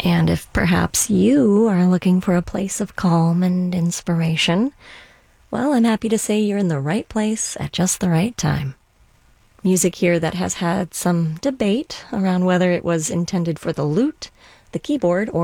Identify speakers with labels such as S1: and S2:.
S1: And if perhaps you are looking for a place of calm and inspiration, well, I'm happy to say you're in the right place at just the right time. Music here that has had some debate around whether it was intended for the lute, the keyboard, or